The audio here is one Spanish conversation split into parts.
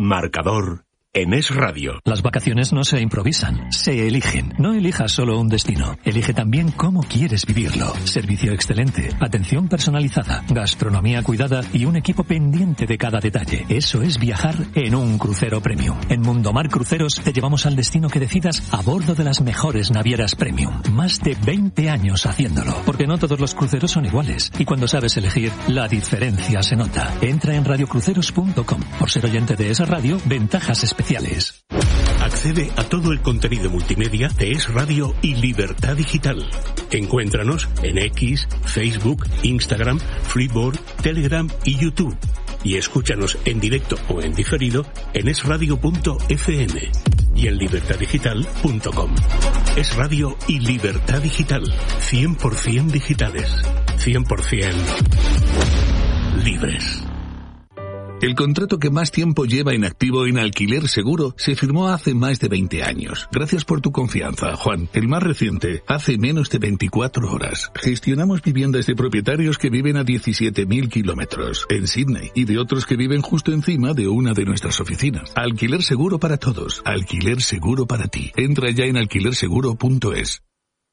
Marcador en Es Radio. Las vacaciones no se improvisan, se eligen. No elijas solo un destino, elige también cómo quieres vivirlo. Servicio excelente, atención personalizada, gastronomía cuidada y un equipo pendiente de cada detalle. Eso es viajar en un crucero premium. En Mundomar Cruceros te llevamos al destino que decidas a bordo de las mejores navieras premium. Más de 20 años haciéndolo, porque no todos los cruceros son iguales. Y cuando sabes elegir, la diferencia se nota. Entra en radiocruceros.com. Por ser oyente de esa radio, ventajas especiales. Accede a todo el contenido multimedia de Es Radio y Libertad Digital. Encuéntranos en X, Facebook, Instagram, Freeboard, Telegram y YouTube. Y escúchanos en directo o en diferido en esradio.fm y en libertaddigital.com. Es Radio y Libertad Digital. 100% digitales. 100% libres. El contrato que más tiempo lleva en activo en Alquiler Seguro se firmó hace más de 20 años. Gracias por tu confianza, Juan. El más reciente, hace menos de 24 horas. Gestionamos viviendas de propietarios que viven a 17.000 kilómetros en Sydney y de otros que viven justo encima de una de nuestras oficinas. Alquiler Seguro para todos. Alquiler Seguro para ti. Entra ya en alquilerseguro.es.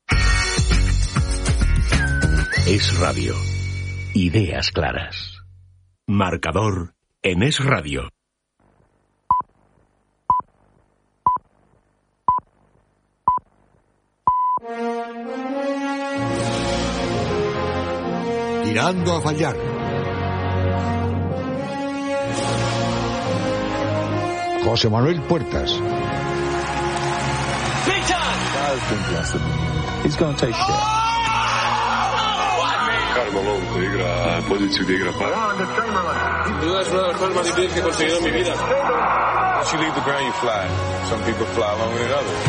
Es Radio. Ideas claras. Marcador en Es Radio. Tirando a fallar. José Manuel Puertas. He's going to take shit. Malone, que igra poziciju gdje igra para. Sin duda es una de las cosas más difíciles que he conseguido en mi vida. Once you leave the ground, you fly. Some people fly longer than others.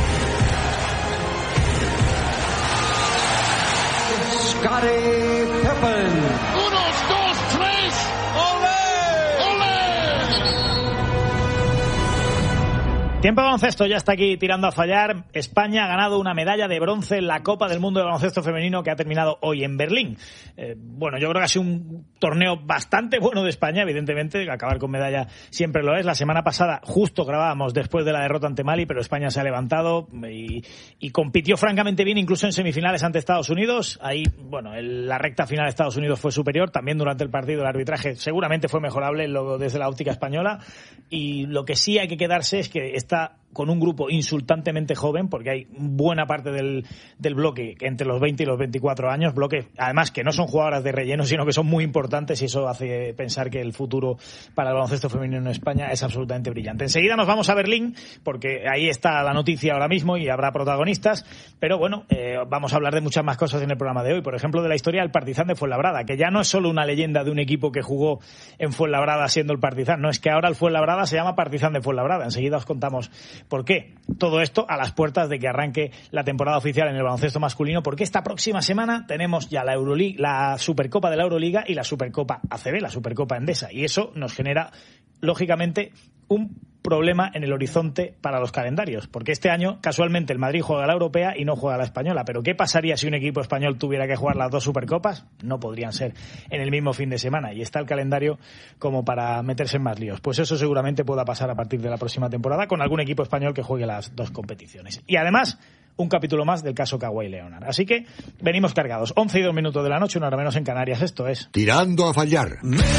Scottie Pippen. 1, 2, 3. ¡Olé! ¡Olé! Tiempo de baloncesto, ya está aquí tirando a fallar. España ha ganado una medalla de bronce en la Copa del Mundo de Baloncesto Femenino que ha terminado hoy en Berlín. Bueno, yo creo que ha sido un torneo bastante bueno de España, evidentemente, acabar con medalla siempre lo es. La semana pasada justo grabábamos después de la derrota ante Mali, pero España se ha levantado y compitió francamente bien, incluso en semifinales ante Estados Unidos. Ahí, bueno, la recta final de Estados Unidos fue superior, también durante el partido el arbitraje seguramente fue mejorable desde la óptica española, y lo que sí hay que quedarse es que está con un grupo insultantemente joven, porque hay buena parte del bloque entre los 20 y los 24 años, bloques además que no son jugadoras de relleno, sino que son muy importantes, y eso hace pensar que el futuro para el baloncesto femenino en España es absolutamente brillante. Enseguida nos vamos a Berlín, porque ahí está la noticia ahora mismo y habrá protagonistas, pero bueno, vamos a hablar de muchas más cosas en el programa de hoy, por ejemplo de la historia del Partizan de Fuenlabrada, que ya no es solo una leyenda de un equipo que jugó en Fuenlabrada siendo el Partizan, no, es que ahora el Fuenlabrada se llama Partizan de Fuenlabrada. Enseguida os contamos por qué. Todo esto a las puertas de que arranque la temporada oficial en el baloncesto masculino, porque esta próxima semana tenemos ya la Euroliga, la Supercopa de la Euroliga y la Supercopa ACB, la Supercopa Endesa, y eso nos genera lógicamente un problema en el horizonte para los calendarios, porque este año casualmente el Madrid juega la europea y no juega la española, pero ¿qué pasaría si un equipo español tuviera que jugar las dos Supercopas? No podrían ser en el mismo fin de semana, y está el calendario como para meterse en más líos. Pues eso seguramente pueda pasar a partir de la próxima temporada con algún equipo español que juegue las dos competiciones. Y además, un capítulo más del caso Kawhi Leonard. Así que venimos cargados. 11:02 de la noche, una hora menos en Canarias. Esto es Tirando a fallar.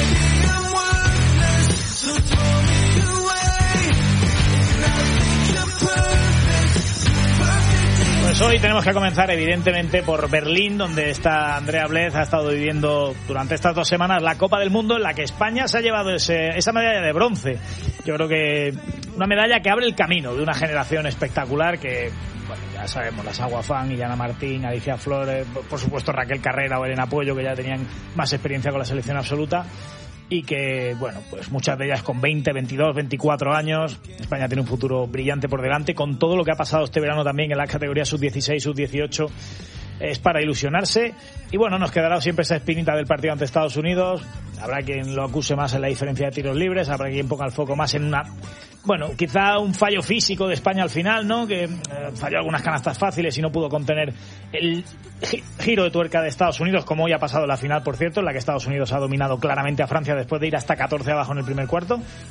Pues hoy tenemos que comenzar evidentemente por Berlín, donde está Andrea Blez, ha estado viviendo durante estas 2 semanas la Copa del Mundo, en la que España se ha llevado esa medalla de bronce. Yo creo que una medalla que abre el camino de una generación espectacular que, bueno, ya sabemos, las Aguafán, Illana Martín, Alicia Flores, por supuesto Raquel Carrera o Elena Puello, que ya tenían más experiencia con la selección absoluta, y que, bueno, pues muchas de ellas con 20, 22, 24 años. España tiene un futuro brillante por delante, con todo lo que ha pasado este verano también en las categorías sub-16, sub-18. Es para ilusionarse, y bueno, nos quedará siempre esa espinita del partido ante Estados Unidos. Habrá quien lo acuse más en la diferencia de tiros libres, habrá quien ponga el foco más en una, bueno, quizá un fallo físico de España al final, ¿no? Que falló algunas canastas fáciles y no pudo contener el giro de tuerca de Estados Unidos, como hoy ha pasado en la final, por cierto, en la que Estados Unidos ha dominado claramente a Francia después de ir hasta 14 abajo en el primer cuarto.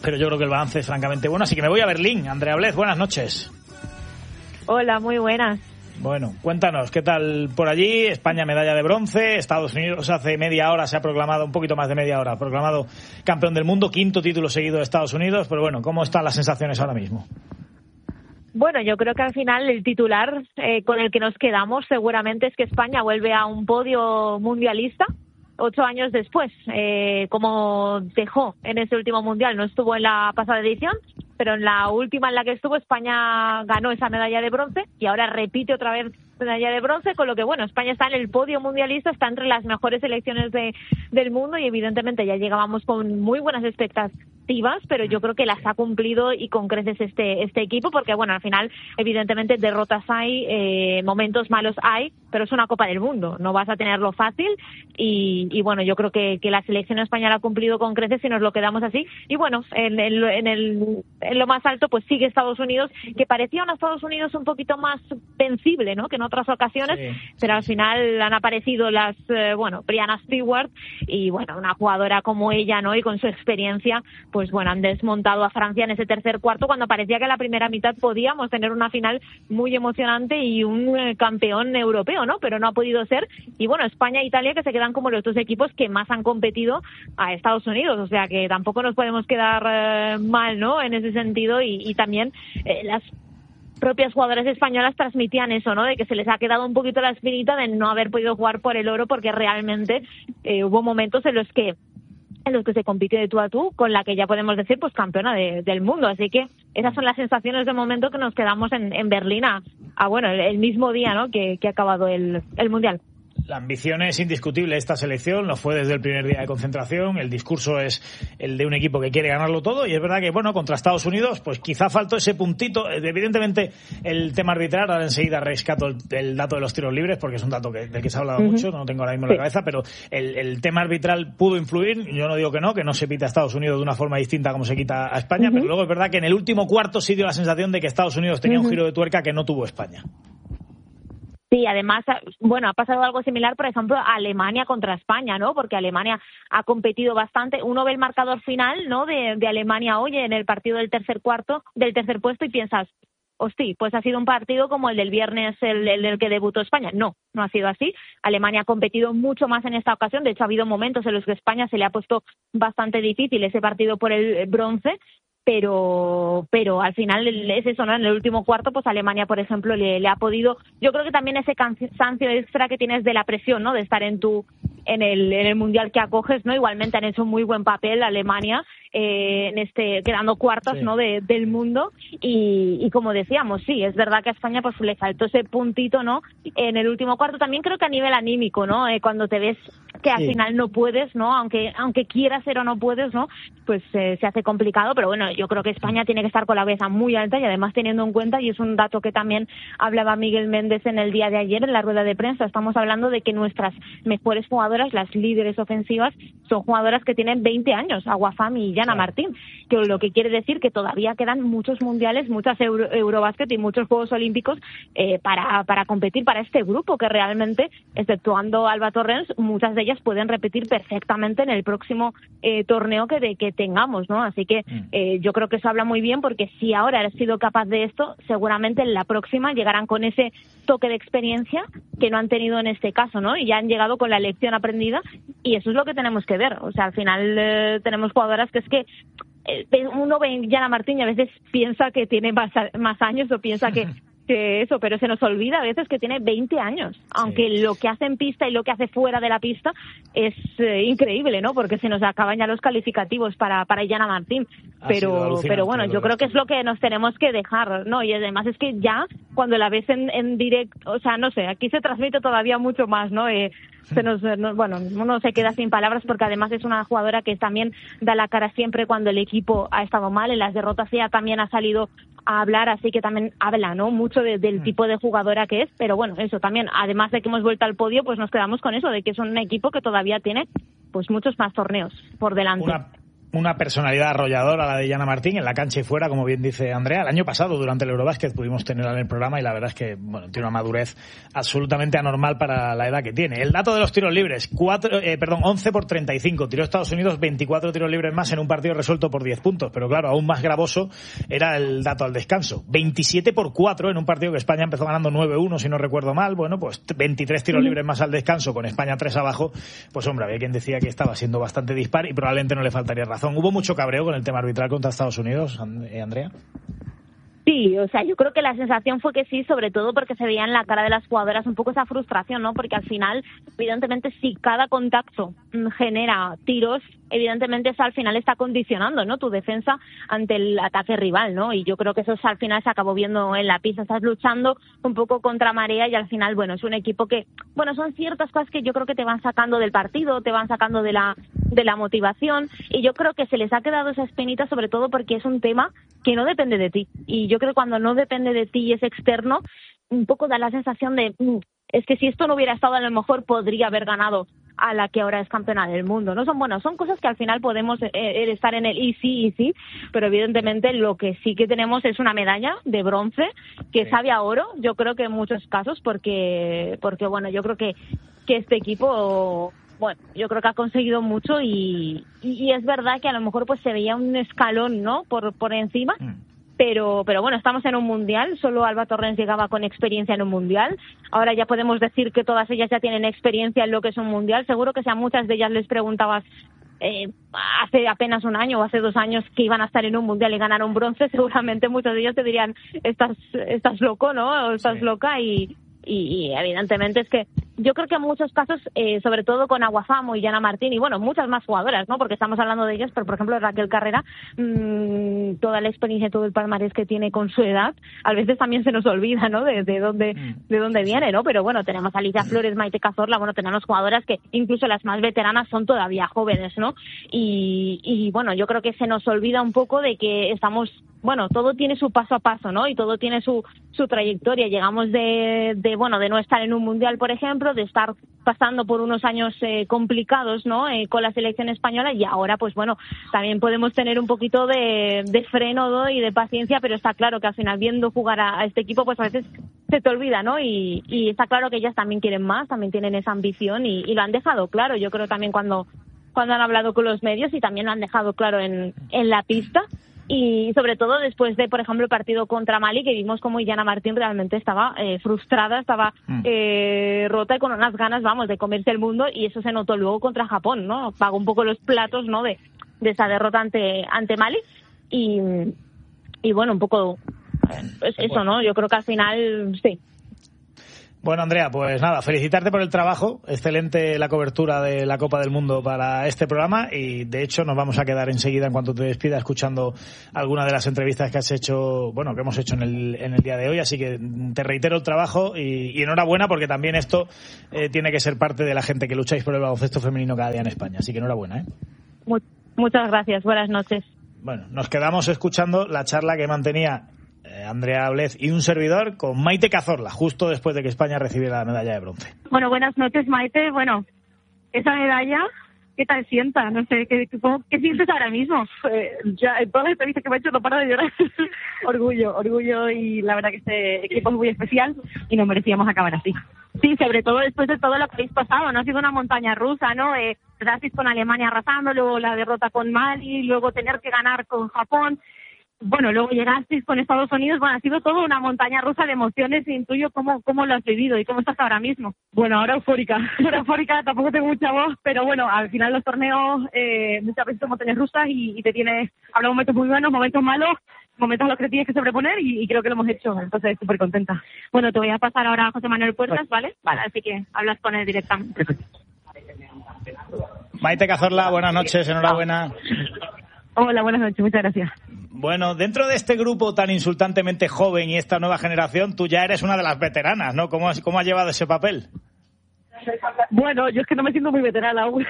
pero yo creo que el balance es francamente bueno. Así que me voy a Berlín. Andrea Blez, buenas noches. Hola, muy buenas. Bueno, cuéntanos, ¿qué tal por allí? España medalla de bronce, Estados Unidos hace media hora se ha proclamado, un poquito más de media hora, proclamado campeón del mundo, 5º título seguido de Estados Unidos, pero bueno, ¿cómo están las sensaciones ahora mismo? Bueno, yo creo que al final el titular con el que nos quedamos seguramente es que España vuelve a un podio mundialista 8 años después, como dejó en ese último mundial. No estuvo en la pasada edición, pero en la última en la que estuvo España ganó esa medalla de bronce y ahora repite otra vez medalla de bronce, con lo que, bueno, España está en el podio mundialista, está entre las mejores selecciones del mundo y evidentemente ya llegábamos con muy buenas expectativas, pero yo creo que las ha cumplido y con creces este equipo, porque, bueno, al final, evidentemente, derrotas hay, momentos malos hay, pero es una Copa del Mundo, no vas a tenerlo fácil y bueno, yo creo que la selección española ha cumplido con creces y nos lo quedamos así. Y bueno, en lo más alto pues sigue Estados Unidos, que parecía un Estados Unidos un poquito más vencible, ¿no?, que en otras ocasiones, pero al final han aparecido las, Brianna Stewart y, bueno, una jugadora como ella, ¿no?, y con su experiencia, pues bueno, han desmontado a Francia en ese tercer cuarto cuando parecía que en la primera mitad podíamos tener una final muy emocionante y un campeón europeo, ¿no?, pero no ha podido ser. Y bueno, España e Italia, que se quedan como los dos equipos que más han competido a Estados Unidos, o sea que tampoco nos podemos quedar mal, ¿no?, en ese sentido. Y también las propias jugadoras españolas transmitían eso, ¿no?, de que se les ha quedado un poquito la espinita de no haber podido jugar por el oro, porque realmente hubo momentos en los que se compite de tú a tú con la que ya podemos decir pues campeona del mundo. Así que esas son las sensaciones de momento que nos quedamos en Berlín el mismo día, ¿no?, que ha acabado el Mundial. La ambición es indiscutible esta selección, lo fue desde el primer día de concentración, el discurso es el de un equipo que quiere ganarlo todo y es verdad que, bueno, contra Estados Unidos pues quizá faltó ese puntito, evidentemente el tema arbitral, ahora enseguida rescato el dato de los tiros libres porque es un dato del que se ha hablado mucho, no lo tengo ahora mismo en la cabeza, pero el tema arbitral pudo influir, yo no digo que no se pita a Estados Unidos de una forma distinta como se quita a España, pero luego es verdad que en el último cuarto sí dio la sensación de que Estados Unidos tenía un giro de tuerca que no tuvo España. Sí, además, bueno, ha pasado algo similar, por ejemplo, a Alemania contra España, ¿no? Porque Alemania ha competido bastante. Uno ve el marcador final, ¿no?, de Alemania hoy en el partido del tercer puesto y piensas, hostia, pues ha sido un partido como el del viernes, el que debutó España. No ha sido así. Alemania ha competido mucho más en esta ocasión. De hecho, ha habido momentos en los que a España se le ha puesto bastante difícil ese partido por el bronce. Pero al final es eso, ¿no? En el último cuarto, pues Alemania, por ejemplo, le ha podido. Yo creo que también ese cansancio extra que tienes de la presión, ¿no?, de estar en el mundial que acoges, ¿no? Igualmente han hecho muy buen papel Alemania quedando cuartas, ¿no?, del mundo y como decíamos, sí, es verdad que a España pues le faltó ese puntito, ¿no?, en el último cuarto. También creo que a nivel anímico, ¿no?, cuando te ves que al final no puedes, ¿no?, aunque quieras ser o no puedes, ¿no?, pues se hace complicado, pero bueno, yo creo que España tiene que estar con la cabeza muy alta y además teniendo en cuenta, y es un dato que también hablaba Miguel Méndez en el día de ayer en la rueda de prensa, estamos hablando de que nuestras mejores jugadoras, las líderes ofensivas, son jugadoras que tienen 20 años, Aguafami y Yana Martín, que lo que quiere decir que todavía quedan muchos mundiales, muchas Eurobásquet y muchos Juegos Olímpicos para competir para este grupo, que realmente, exceptuando Alba Torrens, muchas de ellas pueden repetir perfectamente en el próximo torneo que tengamos, ¿no? Así que yo creo que eso habla muy bien, porque si ahora has sido capaz de esto, seguramente en la próxima llegarán con ese toque de experiencia que no han tenido en este caso, ¿no? Y ya han llegado con la lección aprendida y eso es lo que tenemos que ver. O sea, al final tenemos jugadoras que es que uno ve en Yana Martín y a veces piensa que tiene más años o piensa que eso, pero se nos olvida a veces que tiene 20 años, aunque lo que hace en pista y lo que hace fuera de la pista es increíble, ¿no? Porque se nos acaban ya los calificativos para Yana Martín, pero bueno, yo creo que es lo que nos tenemos que dejar, ¿no? Y además es que ya cuando la ves en directo, o sea, no sé, aquí se transmite todavía mucho más, ¿no? Uno se queda sin palabras, porque además es una jugadora que también da la cara siempre cuando el equipo ha estado mal. En las derrotas ella también ha salido a hablar, así que también habla, ¿no?, mucho del tipo de jugadora que es. Pero bueno, eso también, además de que hemos vuelto al podio, pues nos quedamos con eso, de que son un equipo que todavía tiene pues muchos más torneos por delante. una personalidad arrolladora la de Yana Martín en la cancha y fuera, como bien dice Andrea. El año pasado, durante el Eurobásquet, pudimos tenerla en el programa y la verdad es que tiene una madurez absolutamente anormal para la edad que tiene. El dato de los tiros libres, 11 por 35. Tiró Estados Unidos 24 tiros libres más en un partido resuelto por 10 puntos. Pero claro, aún más gravoso era el dato al descanso. 27 por 4 en un partido que España empezó ganando 9-1, si no recuerdo mal. Bueno, pues 23 tiros libres más al descanso con España 3 abajo. Pues hombre, había quien decía que estaba siendo bastante dispar y probablemente no le faltaría razón. ¿Hubo mucho cabreo con el tema arbitral contra Estados Unidos, Andrea? Sí, o sea, yo creo que la sensación fue que sí, sobre todo porque se veía en la cara de las jugadoras un poco esa frustración, ¿no? Porque al final, evidentemente, si cada contacto genera tiros, evidentemente eso al final está condicionando, ¿no? Tu defensa ante el ataque rival, ¿no? Y yo creo que eso al final se acabó viendo en la pista. Estás luchando un poco contra marea y al final, bueno, es un equipo que, bueno, son ciertas cosas que yo creo que te van sacando del partido, te van sacando de la motivación, y yo creo que se les ha quedado esa espinita sobre todo porque es un tema que no depende de ti. Y yo creo que cuando no depende de ti y es externo, un poco da la sensación de es que si esto no hubiera estado, a lo mejor podría haber ganado a la que ahora es campeona del mundo. No son cosas que al final podemos estar en el y sí, pero evidentemente lo que sí que tenemos es una medalla de bronce que sabe a oro, yo creo que en muchos casos, porque bueno, yo creo que este equipo, bueno, yo creo que ha conseguido mucho y es verdad que a lo mejor pues se veía un escalón, ¿no? por encima. Pero bueno, estamos en un mundial, solo Alba Torrens llegaba con experiencia en un mundial. Ahora ya podemos decir que todas ellas ya tienen experiencia en lo que es un mundial. Seguro que si a muchas de ellas les preguntabas hace apenas un año o hace 2 años que iban a estar en un mundial y ganar un bronce, seguramente muchos de ellos te dirían estás loco, ¿no? O estás loca y evidentemente es que yo creo que en muchos casos, sobre todo con Aguafamo y Yana Martín y bueno, muchas más jugadoras, ¿no? Porque estamos hablando de ellas, pero por ejemplo Raquel Carrera, toda la experiencia, todo el palmarés que tiene con su edad, a veces también se nos olvida, ¿no? De dónde viene, ¿no? Pero bueno, tenemos a Alicia Flores, Maite Cazorla, bueno, tenemos jugadoras que incluso las más veteranas son todavía jóvenes, ¿no? Y bueno, yo creo que se nos olvida un poco de que estamos, bueno, todo tiene su paso a paso, ¿no? Y todo tiene su trayectoria. Llegamos de no estar en un mundial, por ejemplo, de estar pasando por unos años complicados, ¿no? Con la selección española, y ahora, pues bueno, también podemos tener un poquito de freno, ¿no? Y de paciencia, pero está claro que al final, viendo jugar a este equipo, pues a veces se te olvida, ¿no? Y está claro que ellas también quieren más, también tienen esa ambición y lo han dejado claro. Yo creo también cuando han hablado con los medios, y también lo han dejado claro en la pista. Y sobre todo después de, por ejemplo, el partido contra Mali, que vimos como Yana Martín realmente estaba frustrada, estaba rota y con unas ganas, de comerse el mundo, y eso se notó luego contra Japón, ¿no? Pagó un poco los platos, ¿no? De esa derrota ante Mali y bueno, un poco eso, ¿no? Yo creo que al final sí. Bueno, Andrea, pues nada, felicitarte por el trabajo. Excelente la cobertura de la Copa del Mundo para este programa, y de hecho nos vamos a quedar enseguida, en cuanto te despida, escuchando alguna de las entrevistas que has hecho, que hemos hecho en el día de hoy. Así que te reitero el trabajo y enhorabuena, porque también esto tiene que ser parte de la gente que lucháis por el baloncesto femenino cada día en España. Así que enhorabuena, ¿eh? Muchas gracias, buenas noches. Bueno, nos quedamos escuchando la charla que mantenía Andrea Blez y un servidor con Maite Cazorla, justo después de que España recibiera la medalla de bronce. Bueno, buenas noches, Maite. Bueno, esa medalla, ¿qué tal sienta? No sé, ¿qué sientes ahora mismo? Ya en todas las entrevistas que me he hecho no paro de llorar. Orgullo, y la verdad que este equipo es muy especial y nos merecíamos acabar así. Sí, sobre todo después de todo lo que habéis pasado, ¿no? Ha sido una montaña rusa, ¿no? Empezasteis con Alemania arrasando, luego la derrota con Mali, luego tener que ganar con Japón. Bueno, luego llegasteis con Estados Unidos. Bueno, ha sido todo una montaña rusa de emociones. Intuyo cómo lo has vivido y cómo estás ahora mismo. Bueno, ahora eufórica, tampoco tengo mucha voz, pero bueno, al final los torneos muchas veces son montañas rusas y te tienes, habrá momentos muy buenos, momentos malos, momentos a los que tienes que sobreponer y creo que lo hemos hecho, entonces súper contenta. Bueno, te voy a pasar ahora a José Manuel Puertas, ¿vale? Vale, así que hablas con él directamente. Perfecto. Maite Cazorla, buenas noches, enhorabuena. Hola, buenas noches, muchas gracias. Bueno, dentro de este grupo tan insultantemente joven y esta nueva generación, tú ya eres una de las veteranas, ¿no? ¿Cómo has llevado ese papel? Bueno, yo es que no me siento muy veterana aún.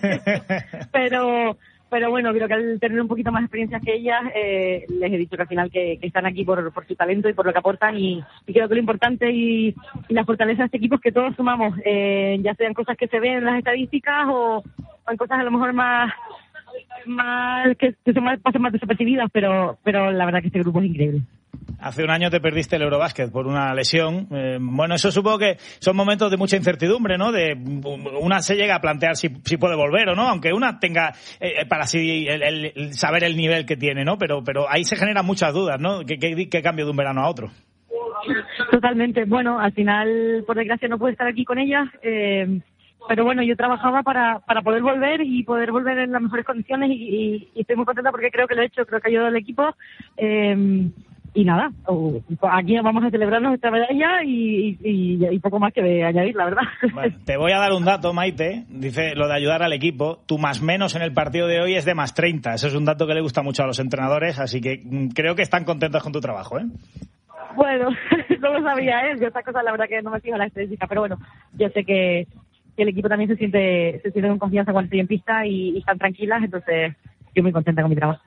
pero bueno, creo que al tener un poquito más de experiencia que ellas, les he dicho que al final que están aquí por su talento y por lo que aportan, y creo que lo importante y la fortaleza de este equipo es que todos sumamos, ya sean cosas que se ven en las estadísticas o en cosas a lo mejor más que se pasen más desapercibidas, pero la verdad que este grupo es increíble. Hace un año te perdiste el Eurobásquet por una lesión. Bueno, eso supongo que son momentos de mucha incertidumbre, ¿no? Una se llega a plantear si puede volver o no, aunque una tenga para sí el saber el nivel que tiene, ¿no? Pero ahí se generan muchas dudas, ¿no? ¿Qué cambio de un verano a otro? Totalmente. Bueno, al final, por desgracia, no pude estar aquí con ella. Pero bueno, yo trabajaba para poder volver y poder volver en las mejores condiciones y estoy muy contenta porque creo que lo he hecho, creo que ha ayudado al equipo. Y nada, aquí vamos a celebrarnos esta medalla y poco más que añadir, la verdad. Bueno, te voy a dar un dato, Maite. Dice lo de ayudar al equipo. Tu más menos en el partido de hoy es de más 30. Ese es un dato que le gusta mucho a los entrenadores, así que creo que están contentos con tu trabajo, ¿eh? Bueno, no lo sabía, yo esta cosa la verdad que no me fijo en la estadística, pero bueno, yo sé que el equipo también se siente con confianza cuando estoy en pista y están tranquilas, entonces yo muy contenta con mi trabajo.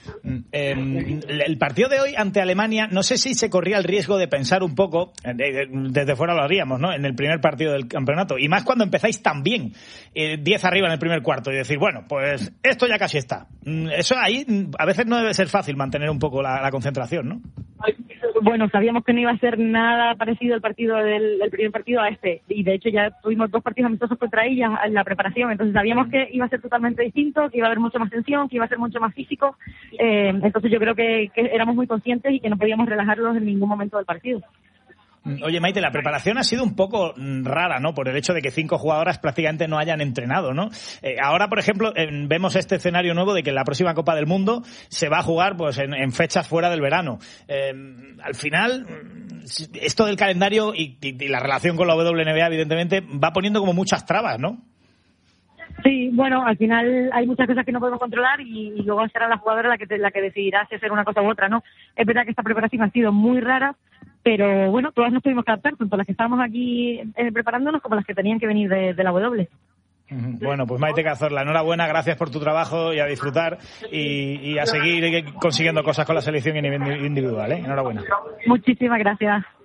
El partido de hoy ante Alemania, no sé si se corría el riesgo de pensar un poco, desde fuera lo haríamos, ¿no? En el primer partido del campeonato, y más cuando empezáis tan bien, 10 arriba en el primer cuarto, y decir, bueno, pues esto ya casi está. Eso ahí a veces no debe ser fácil mantener un poco la concentración, ¿no? Bueno, sabíamos que no iba a ser nada parecido el primer partido a este, y de hecho ya tuvimos 2 partidos amistosos contra ellas en la preparación, entonces sabíamos que iba a ser totalmente distinto, que iba a haber mucha más tensión, que iba a ser mucho más físico, entonces yo creo que éramos muy conscientes y que no podíamos relajarlos en ningún momento del partido. Oye, Maite, la preparación ha sido un poco rara, ¿no? Por el hecho de que 5 jugadoras prácticamente no hayan entrenado, ¿no? Ahora, por ejemplo, vemos este escenario nuevo de que la próxima Copa del Mundo se va a jugar pues en fechas fuera del verano. Al final, esto del calendario y la relación con la WNBA, evidentemente, va poniendo como muchas trabas, ¿no? Sí, bueno, al final hay muchas cosas que no podemos controlar y luego será la jugadora la que decidirá si hacer una cosa u otra, ¿no? Es verdad que esta preparación ha sido muy rara, pero bueno, todas nos tuvimos que adaptar, tanto las que estábamos aquí preparándonos como las que tenían que venir de la W. Bueno, pues Maite Cazorla, enhorabuena, gracias por tu trabajo y a disfrutar y a seguir consiguiendo cosas con la selección individual, ¿eh? Enhorabuena. Muchísimas gracias.